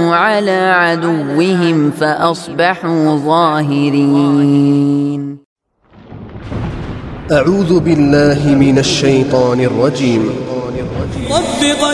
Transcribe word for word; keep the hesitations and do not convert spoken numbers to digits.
فأعانوا على عدوهم فأصبحوا ظاهرين. أعوذ بالله من الشيطان الرجيم.